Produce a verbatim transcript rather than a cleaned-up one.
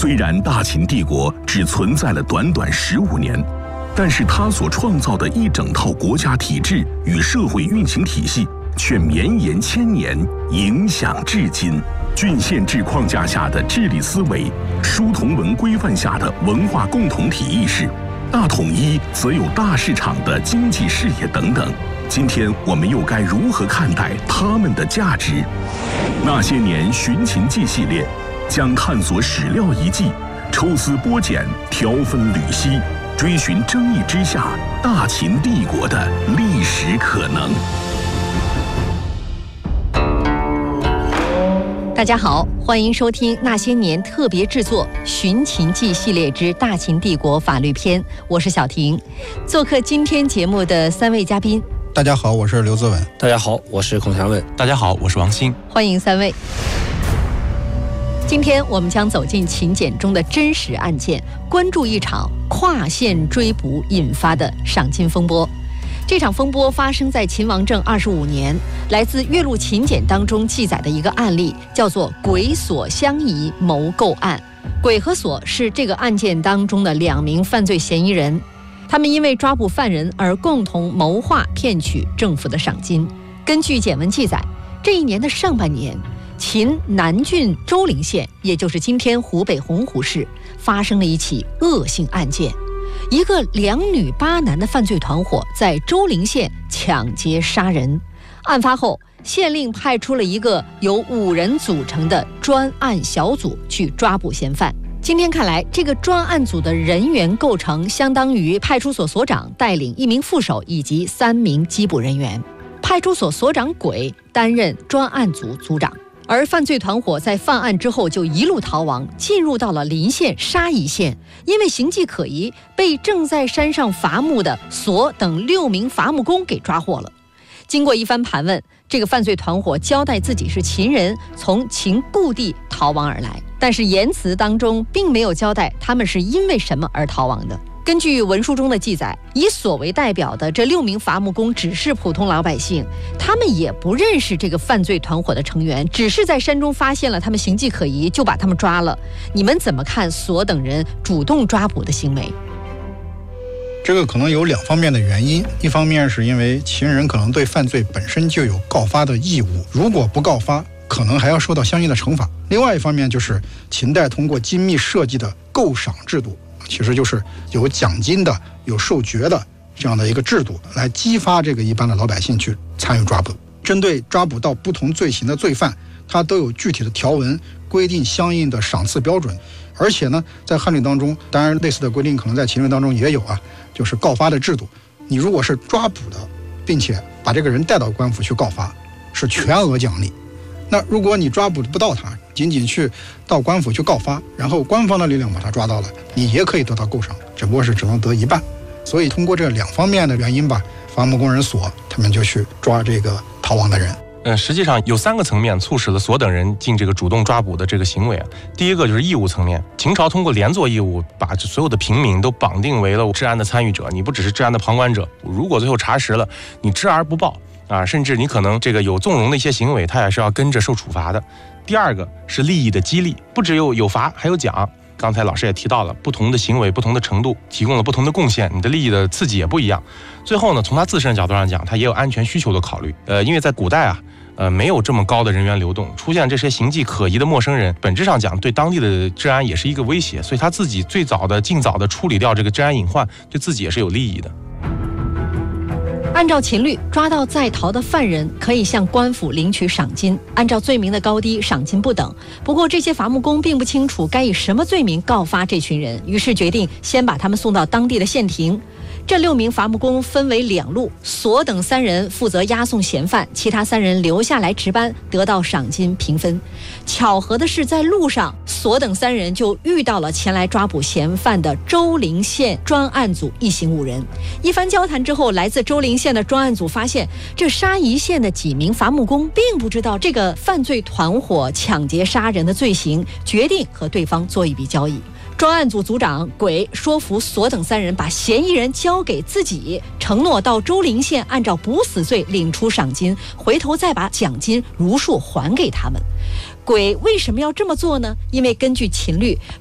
虽然大秦帝国只存在了短短十五年，但是他所创造的一整套国家体制与社会运行体系却绵延千年，影响至今。郡县制框架下的治理思维，书同文规范下的文化共同体意识，大统一则有大市场的经济视野等等。今天我们又该如何看待他们的价值？那些年寻秦记系列将探索史料遗迹，抽丝剥茧，挑分缕析，追寻争议之下大秦帝国的历史可能。 大家好，欢迎收听那些年特别制作《寻秦记》系列之大秦帝国法律篇，我是小婷。做客今天节目的三位嘉宾， 大家好，我是刘泽文。 大家好，我是孔祥文。 大家好，我是王鑫。 欢迎三位。今天我们将走进秦简中的真实案件，关注一场跨县追捕引发的赏金风波。这场风波发生在秦王政二十五年，来自《岳麓秦简》当中记载的一个案例，叫做鬼索相宜谋购案。鬼和索是这个案件当中的两名犯罪嫌疑人，他们因为抓捕犯人而共同谋划骗取政府的赏金。根据简文记载，这一年的上半年，秦南郡周陵县，也就是今天湖北洪湖市，发生了一起恶性案件。一个两女八男的犯罪团伙在周陵县抢劫杀人。案发后，县令派出了一个由五人组成的专案小组去抓捕嫌犯。今天看来，这个专案组的人员构成相当于派出所所长带领一名副手以及三名缉捕人员。派出所所长鬼担任专案组组长。而犯罪团伙在犯案之后就一路逃亡，进入到了邻县沙夷县，因为形迹可疑，被正在山上伐木的索等六名伐木工给抓获了。经过一番盘问，这个犯罪团伙交代自己是秦人，从秦故地逃亡而来，但是言辞当中并没有交代他们是因为什么而逃亡的。根据文书中的记载，以索为代表的这六名伐木工只是普通老百姓，他们也不认识这个犯罪团伙的成员，只是在山中发现了他们形迹可疑，就把他们抓了。你们怎么看索等人主动抓捕的行为？ 这个可能有两方面的原因，一方面是因为秦人可能对犯罪本身就有告发的义务，如果不告发，可能还要受到相应的惩罚。另外一方面就是秦代通过精密设计的购赏制度，其实就是有奖金的、有授爵的这样的一个制度，来激发这个一般的老百姓去参与抓捕。针对抓捕到不同罪行的罪犯，它都有具体的条文规定相应的赏赐标准。而且呢，在汉律当中，当然类似的规定可能在秦律当中也有啊，就是告发的制度。你如果是抓捕的，并且把这个人带到官府去告发，是全额奖励。那如果你抓捕不到他，仅仅去到官府去告发，然后官方的力量把他抓到了，你也可以得到购赏，只不过是只能得一半。所以通过这两方面的原因吧，伐木工人索他们就去抓这个逃亡的人。 嗯，实际上有三个层面促使了索等人进这个主动抓捕的这个行为啊。第一个就是义务层面，秦朝通过连坐义务，把所有的平民都绑定为了治安的参与者，你不只是治安的旁观者，如果最后查实了，你知而不报啊，甚至你可能这个有纵容的一些行为，他也是要跟着受处罚的。第二个是利益的激励，不只有有罚还有奖。刚才老师也提到了，不同的行为不同的程度提供了不同的贡献，你的利益的刺激也不一样。最后呢，从他自身的角度上讲，他也有安全需求的考虑。呃，因为在古代啊，呃，没有这么高的人员流动，出现这些形迹可疑的陌生人，本质上讲对当地的治安也是一个威胁，所以他自己最早的尽早的处理掉这个治安隐患，对自己也是有利益的。 按照秦律，抓到在逃的犯人可以向官府领取赏金，按照罪名的高低，赏金不等。不过这些伐木工并不清楚该以什么罪名告发这群人，于是决定先把他们送到当地的县庭。这六名伐木工分为两路，索等三人负责押送嫌犯，其他三人留下来值班，得到赏金平分。巧合的是，在路上，索等三人就遇到了前来抓捕嫌犯的周陵县专案组一行五人。一番交谈之后，来自周陵县的专案组发现，这沙夷县的几名伐木工并不知道这个犯罪团伙抢劫杀人的罪行，决定和对方做一笔交易。专案组组长鬼说服索等三人把嫌疑人交给自己，承诺到周陵县按照不死罪领出赏金，回头再把奖金如数还给他们。鬼为什么要这么做呢？因为根据秦律，